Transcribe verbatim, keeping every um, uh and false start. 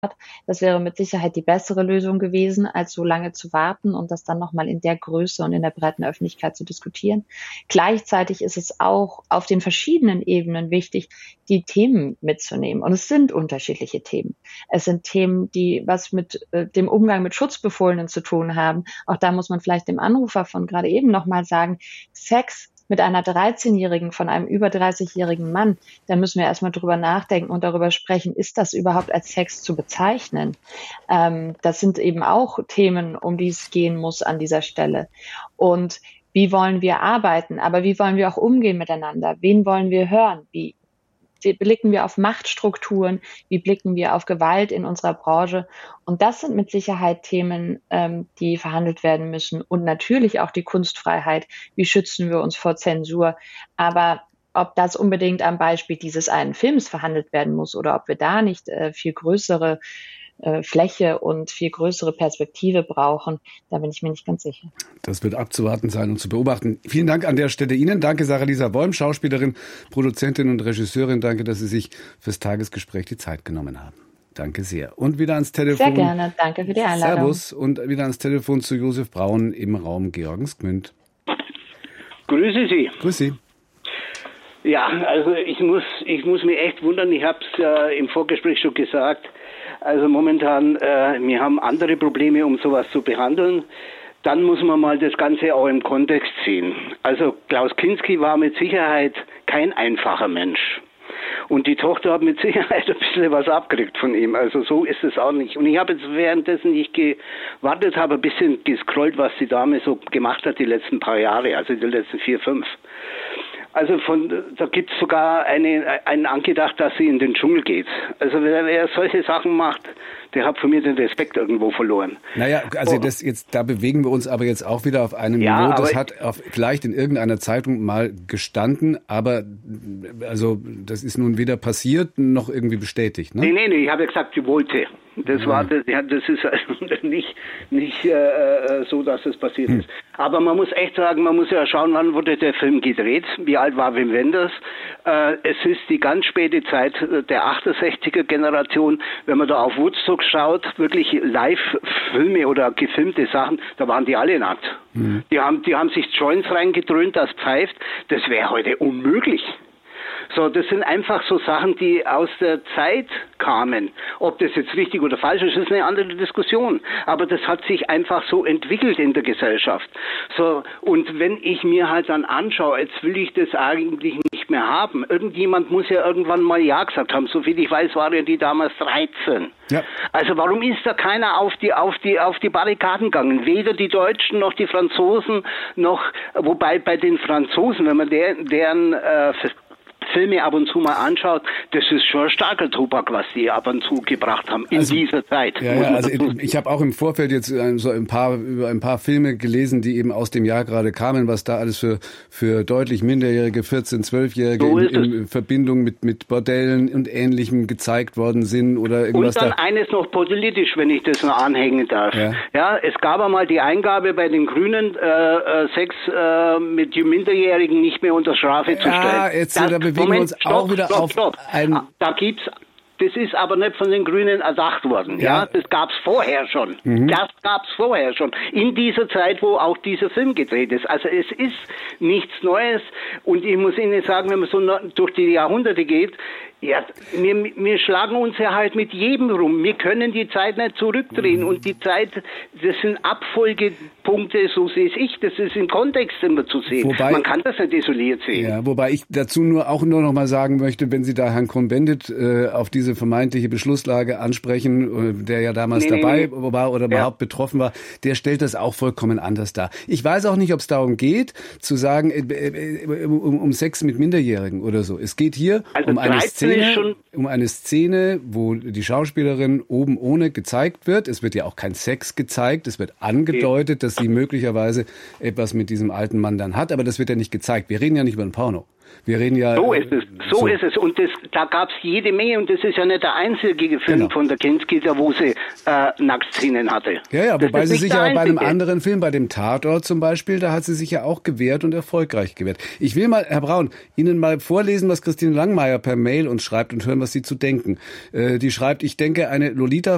Das wäre mit Sicherheit die bessere Lösung gewesen, als so lange zu warten und das dann nochmal in der Größe und in der breiten Öffentlichkeit zu diskutieren. Gleichzeitig ist es auch auf den verschiedenen Ebenen wichtig, die Themen mitzunehmen. Und es sind unterschiedliche Themen. Es sind Themen, die was mit äh, dem Umgang mit Schutzbefohlenen zu tun haben. Auch da muss man vielleicht dem Anrufer von gerade eben nochmal sagen, Sex mit einer dreizehnjährigen von einem über dreißigjährigen Mann, dann müssen wir erstmal drüber nachdenken und darüber sprechen, ist das überhaupt als Sex zu bezeichnen? Ähm, das sind eben auch Themen, um die es gehen muss an dieser Stelle. Und wie wollen wir arbeiten? Aber wie wollen wir auch umgehen miteinander? Wen wollen wir hören? Wie blicken wir auf Machtstrukturen? Wie blicken wir auf Gewalt in unserer Branche? Und das sind mit Sicherheit Themen, ähm, die verhandelt werden müssen. Und natürlich auch die Kunstfreiheit. Wie schützen wir uns vor Zensur? Aber ob das unbedingt am Beispiel dieses einen Films verhandelt werden muss oder ob wir da nicht äh, viel größere äh, Fläche und viel größere Perspektive brauchen, da bin ich mir nicht ganz sicher. Das wird abzuwarten sein und zu beobachten. Vielen Dank an der Stelle Ihnen. Danke Sarah-Lisa Wollm, Schauspielerin, Produzentin und Regisseurin. Danke, dass Sie sich fürs Tagesgespräch die Zeit genommen haben. Danke sehr. Und wieder ans Telefon. Sehr gerne. Danke für die Einladung. Servus. Und wieder ans Telefon zu Josef Braun im Raum Georgensgmünd. Grüße Sie. Grüß Sie. Ja, also ich muss, ich muss mich echt wundern. Ich habe es ja im Vorgespräch schon gesagt. Also momentan, äh, wir haben andere Probleme, um sowas zu behandeln. Dann muss man mal das Ganze auch im Kontext sehen. Also Klaus Kinski war mit Sicherheit kein einfacher Mensch. Und die Tochter hat mit Sicherheit ein bisschen was abgekriegt von ihm. Also so ist es auch nicht. Und ich habe jetzt währenddessen nicht gewartet, habe ein bisschen gescrollt, was die Dame so gemacht hat die letzten paar Jahre, also die letzten vier, fünf. Also von, da gibt es sogar eine, einen angedacht, dass sie in den Dschungel geht. Also wer, wer solche Sachen macht, der hat von mir den Respekt irgendwo verloren. Naja, also das jetzt, da bewegen wir uns aber jetzt auch wieder auf einem ja, Niveau, das hat auf, vielleicht in irgendeiner Zeitung mal gestanden, aber also das ist nun weder passiert noch irgendwie bestätigt, ne? Nee, nee, nee, ich habe ja gesagt, sie wollte. Das war, das, ja, das ist also nicht, nicht äh, so, dass das passiert hm. ist. Aber man muss echt sagen, man muss ja schauen, wann wurde der Film gedreht, wie alt war Wim Wenders. Äh, es ist die ganz späte Zeit der achtundsechziger Generation, wenn man da auf Woodstock schaut, wirklich Live-Filme oder gefilmte Sachen, da waren die alle nackt. Hm. Die haben, die haben sich Joints reingedröhnt, das pfeift, das wäre heute unmöglich. So, das sind einfach so Sachen, die aus der Zeit kamen. Ob das jetzt richtig oder falsch ist, ist eine andere Diskussion. Aber das hat sich einfach so entwickelt in der Gesellschaft. So, und wenn ich mir halt dann anschaue, jetzt will ich das eigentlich nicht mehr haben. Irgendjemand muss ja irgendwann mal Ja gesagt haben. Soviel ich weiß, waren ja die damals dreizehn. Ja. Also warum ist da keiner auf die, auf die, auf die Barrikaden gegangen? Weder die Deutschen noch die Franzosen noch, wobei bei den Franzosen, wenn man der, deren, äh, Filme ab und zu mal anschaut, das ist schon starker Tobak, was die ab und zu gebracht haben in also, dieser Zeit. Ja, ja, also ich habe auch im Vorfeld jetzt so ein paar über ein paar Filme gelesen, die eben aus dem Jahr gerade kamen, was da alles für für deutlich minderjährige, vierzehn-, zwölfjährige so in, in Verbindung mit mit Bordellen und Ähnlichem gezeigt worden sind oder irgendwas. Und dann da eines noch politisch, wenn ich das noch anhängen darf. Ja, ja es gab einmal die Eingabe bei den Grünen, äh, Sex äh, mit Minderjährigen nicht mehr unter Strafe zu stellen. Ja, jetzt das, da bewegen Moment, wir uns stopp, auch wieder stopp, auf stopp. ein... Da gibt's, das ist aber nicht von den Grünen erdacht worden. Ja, ja das gab's vorher schon. Mhm. Das gab's vorher schon. In dieser Zeit, wo auch dieser Film gedreht ist. Also es ist nichts Neues. Und ich muss Ihnen sagen, wenn man so durch die Jahrhunderte geht, ja, wir, wir schlagen uns ja halt mit jedem rum. Wir können die Zeit nicht zurückdrehen. Und die Zeit, das sind Abfolgepunkte, so sehe ich. Das ist im Kontext immer zu sehen. Wobei, man kann das nicht isoliert sehen. Ja, wobei ich dazu nur auch nur noch mal sagen möchte, wenn Sie da Herrn Cohn-Bendit äh, auf diese vermeintliche Beschlusslage ansprechen, äh, der ja damals nee, dabei nee, nee. war oder ja. überhaupt betroffen war, der stellt das auch vollkommen anders dar. Ich weiß auch nicht, ob es darum geht, zu sagen, äh, äh, um, um Sex mit Minderjährigen oder so. Es geht hier also um eine Szene, um eine Szene, wo die Schauspielerin oben ohne gezeigt wird. Es wird ja auch kein Sex gezeigt. Es wird angedeutet, dass sie möglicherweise etwas mit diesem alten Mann dann hat. Aber das wird ja nicht gezeigt. Wir reden ja nicht über ein Porno. Wir reden ja... So ist es, so, so. ist es. Und das, da gab es jede Menge. Und das ist ja nicht der einzige Film genau. von der Kinski, wo sie äh, Nacktszenen hatte. Ja, ja, wobei sie sich ja bei einem anderen Film, bei dem Tatort zum Beispiel, da hat sie sich ja auch gewehrt und erfolgreich gewehrt. Ich will mal, Herr Braun, Ihnen mal vorlesen, was Christine Langmeier per Mail uns schreibt und hören, was Sie zu denken. Äh, die schreibt, ich denke, eine Lolita